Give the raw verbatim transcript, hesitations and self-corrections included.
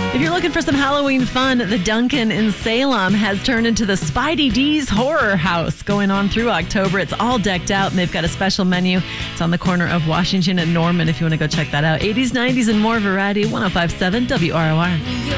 If you're looking for some Halloween fun, the Dunkin' in Salem has turned into the Spidey D's Horror House going on through October. It's all decked out, and they've got a special menu. It's on the corner of Washington and Norman if you want to go check that out. eighties, nineties, and more variety. one oh five point seven W R O R.